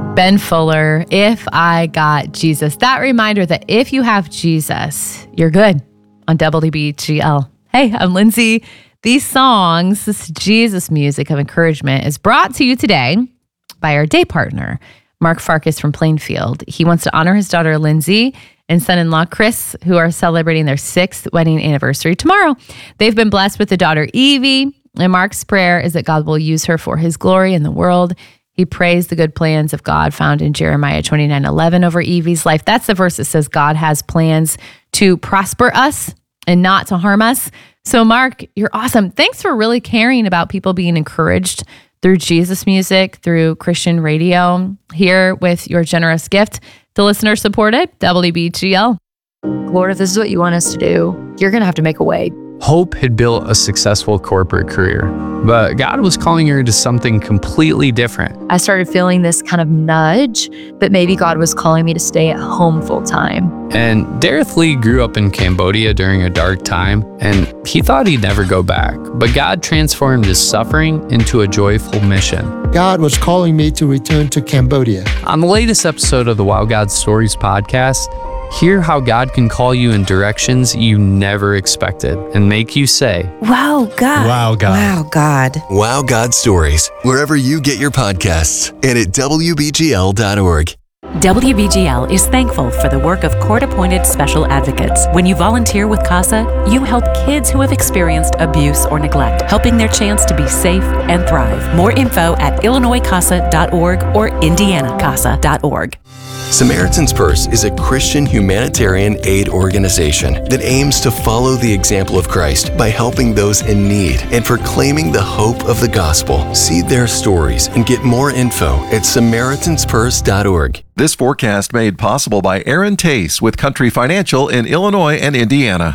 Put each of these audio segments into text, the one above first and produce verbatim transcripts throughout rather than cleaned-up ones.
Ben Fuller, If I Got Jesus. That reminder that if you have Jesus, you're good on W B G L. Hey, I'm Lindsay. These songs, this Jesus music of encouragement is brought to you today by our day partner, Mark Farkas from Plainfield. He wants to honor his daughter, Lindsay, and son-in-law, Chris, who are celebrating their sixth wedding anniversary tomorrow. They've been blessed with a daughter, Evie, and Mark's prayer is that God will use her for his glory in the world. He prays the good plans of God found in Jeremiah twenty-nine eleven over Evie's life. That's the verse that says God has plans to prosper us and not to harm us. So Mark, you're awesome. Thanks for really caring about people being encouraged through Jesus music, through Christian radio, here with your generous gift to listener-supported W B G L. Lord, if this is what you want us to do, you're going to have to make a way. Hope had built a successful corporate career, but God was calling her to something completely different. I started feeling this kind of nudge that maybe God was calling me to stay at home full time. And Dareth Lee grew up in Cambodia during a dark time, and he thought he'd never go back. But God transformed his suffering into a joyful mission. God was calling me to return to Cambodia. On the latest episode of the Wow God Stories podcast, hear how God can call you in directions you never expected and make you say, Wow, God. Wow, God. Wow, God. Wow God Stories, wherever you get your podcasts and at W B G L dot org. W B G L is thankful for the work of court-appointed special advocates. When you volunteer with CASA, you help kids who have experienced abuse or neglect, helping their chance to be safe and thrive. More info at Illinois casa dot org or Indiana casa dot org. Samaritan's Purse is a Christian humanitarian aid organization that aims to follow the example of Christ by helping those in need and proclaiming the hope of the gospel. See their stories and get more info at Samaritans Purse dot org. This forecast made possible by Aaron Tace with Country Financial in Illinois and Indiana.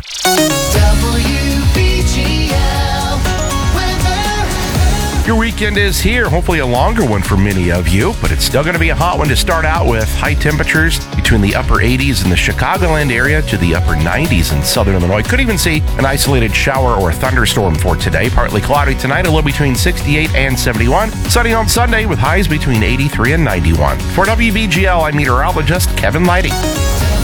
Your weekend is here, hopefully a longer one for many of you, but it's still going to be a hot one to start out with. High temperatures between the upper eighties in the Chicagoland area to the upper nineties in southern Illinois. Could even see an isolated shower or thunderstorm for today. Partly cloudy tonight, a low between sixty-eight and seventy-one. Sunny on Sunday with highs between eighty-three and ninety-one. For W B G L, I'm meteorologist Kevin Lighty.